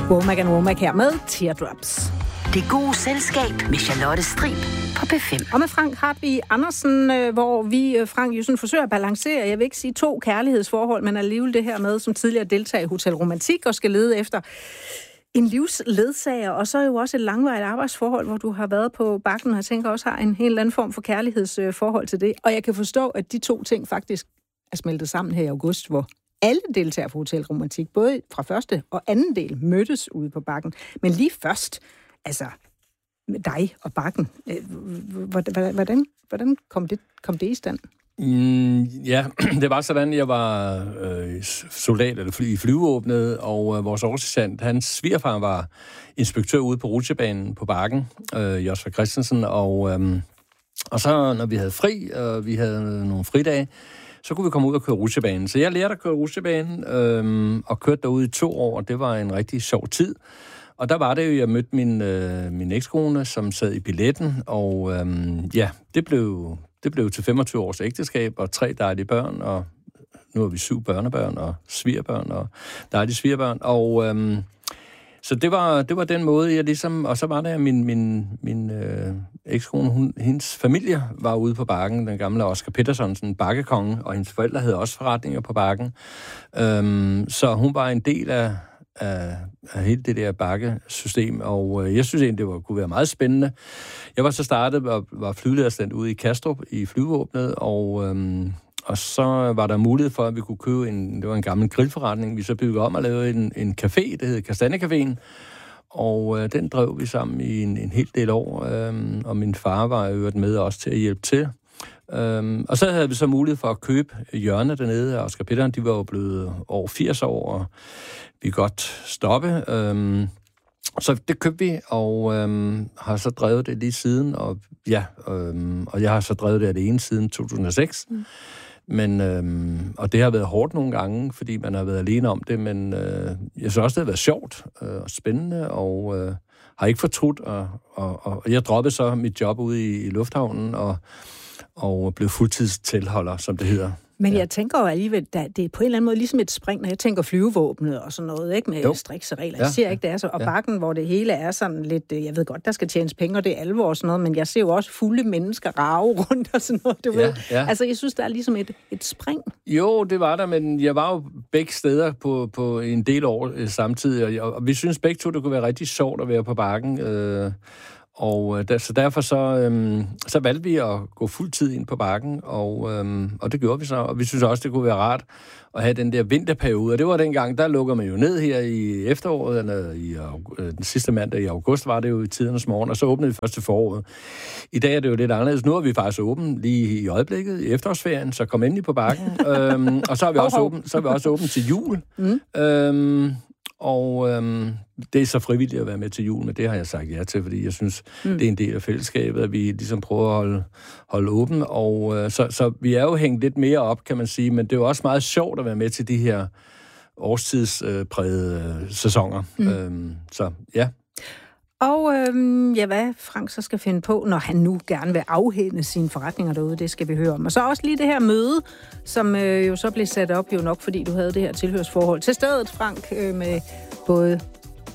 Womack and Womack her med Teardrops. Det gode selskab med Charlotte Strib på P5. Og med Frank Hartvig Andersen, hvor vi, Frank, jo sådan forsøger at balancere, jeg vil ikke sige 2 kærlighedsforhold, men alligevel det her med, som tidligere deltager i Hotel Romantik og skal lede efter en livsledsager, og så jo også et langvarigt arbejdsforhold, hvor du har været på bakken, og jeg tænker også har en helt anden form for kærlighedsforhold til det. Og jeg kan forstå, at de 2 ting faktisk er smeltet sammen her i august, hvor alle deltager på Hotel Romantik, både fra første og anden del, mødtes ude på bakken. Men lige først, altså med dig og bakken, hvordan kom det i stand? Ja, det var sådan, jeg var soldat eller i flyvevåbnet, og vores oversergeant, hans svigerfar var inspektør ude på rutsjebanen på bakken, Josef Christensen, og så når vi havde fri, og vi havde nogle fridage, så kunne vi komme ud og køre rutsjebanen. Så jeg lærte at køre rutsjebanen, og kørte derude i 2 år, og det var en rigtig sjov tid. Og der var det jo, jeg mødte min ekskone, som sad i billetten, og det blev til 25 års ægteskab, og 3 dejlige børn, og nu har vi 7 børnebørn, og svigerbørn, og dejlige svigerbørn, og så det var den måde, jeg ligesom, og så var der min ekskone, hendes familie var ude på bakken, den gamle Oscar Peterson, sådan en bakkekonge, og hendes forældre havde også forretninger på bakken, så hun var en del af hele det der bakkesystem, og jeg synes egentlig, det kunne være meget spændende. Jeg var så startet og var flyvelederstand ude i Kastrup i flyvevåbnet, og så var der mulighed for, at vi kunne købe det var en gammel grillforretning, vi så byggede om og lavede en café, det hed Kastanjecaféen, og den drev vi sammen i en hel del år, og min far var øvrigt med også til at hjælpe til. Og så havde vi så mulighed for at købe hjørnet dernede, og Oscar Petersen, de var jo blevet over 80 år, og vi kunne godt stoppe. Så det købte vi, og har så drevet det lige siden, og jeg har så drevet det alene siden 2006. Men, og det har været hårdt nogle gange, fordi man har været alene om det, men jeg synes også, det har været sjovt og spændende, og har ikke fortrudt, og jeg droppede så mit job ude i lufthavnen, og blev fuldtidstilholder, som det hedder. Men jeg tænker jo alligevel, at det er på en eller anden måde ligesom et spring, når jeg tænker flyvevåbnet og sådan noget, ikke, med strikse regler. Jeg siger ikke, det er så, og bakken, hvor det hele er sådan lidt, jeg ved godt, der skal tjenes penge, og det er alvor og sådan noget, men jeg ser jo også fulde mennesker rage rundt og sådan noget, du ved. Ja. Altså, jeg synes, der er ligesom et spring. Jo, det var der, men jeg var jo begge steder på en del år samtidig, og vi synes begge to, det kunne være rigtig sjovt at være på bakken, og så derfor så valgte vi at gå fuld tid ind på bakken, og det gjorde vi så. Og vi synes også, det kunne være rart at have den der vinterperiode. Og det var dengang, der lukker man jo ned her i efteråret, eller den sidste mandag i august var det jo i tidernes morgen, og så åbnede vi først til foråret. I dag er det jo lidt anderledes. Nu er vi faktisk åbent lige i øjeblikket, i efterårsferien, så kom endelig på bakken. Og så er vi også åbent til jul. Og det er så frivilligt at være med til jul, men det har jeg sagt ja til, fordi jeg synes, det er en del af fællesskabet, at vi ligesom prøver at holde åben. Og så vi er jo hængt lidt mere op, kan man sige, men det er jo også meget sjovt at være med til de her årstidsprægede sæsoner. Så ja. Og hvad Frank så skal finde på, når han nu gerne vil afhænde sine forretninger derude, det skal vi høre om. Og så også lige det her møde, som jo så blev sat op jo nok, fordi du havde det her tilhørsforhold til stedet, Frank, med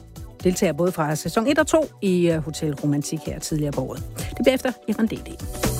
deltager både fra sæson 1 og 2 i Hotel Romantik her tidligere på året. Det bliver efter Irene D.D.